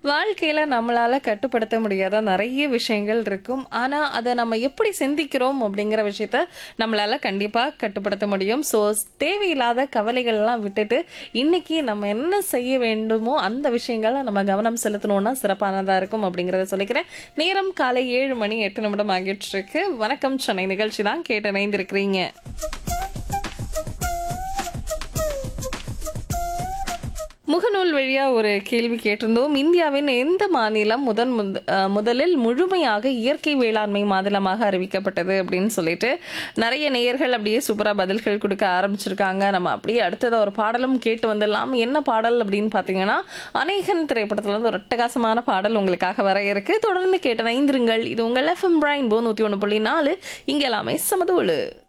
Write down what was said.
வாழ்க்கையில நம்மளால கட்டுப்படுத்த முடியாத நிறைய விஷயங்கள் இருக்கும். ஆனா, அத நம்ம எப்படி சிந்திக்கிறோம் அப்படிங்கிற விஷயத்த நம்மளால கண்டிப்பா கட்டுப்படுத்த முடியும். தேவையில்லாத கவலைகள்லாம் விட்டுட்டு, இன்னைக்கு நம்ம என்ன செய்ய வேண்டுமோ அந்த விஷயங்கள நம்ம கவனம் செலுத்தணும்னா சிறப்பானதா இருக்கும் அப்படிங்கிறத சொல்லிக்கிறேன். நேரம் காலை 7 மணி 8 நிமிடம் ஆகிட்டிருக்கு. வணக்கம் சென்னை நிகழ்ச்சி தான் கேட்டு இணைந்திருக்கிறீங்க. முகநூல் வழியா ஒரு கேள்வி கேட்டிருந்தோம். இந்தியாவின் எந்த மாநிலம் முதலில் முழுமையாக இயற்கை வேளாண்மை மாநிலமாக அறிவிக்கப்பட்டது அப்படின்னு சொல்லிட்டு நிறைய நேயர்கள் அப்படியே சூப்பரா பதில்கள் கொடுக்க ஆரம்பிச்சிருக்காங்க. நம்ம அப்படியே அடுத்தது ஒரு பாடலும் கேட்டு வந்துடலாம். என்ன பாடல் அப்படின்னு பார்த்தீங்கன்னா, அநேகன் திரைப்படத்துல இருந்து ஒரு அட்டகாசமான பாடல் உங்களுக்காக வர இருக்கு. தொடர்ந்து கேட்டு இணைந்திருங்கள். இது உங்கள் எஃப்எம் ரெயின்போ 101.4. இங்க எல்லாமே சமதூளு.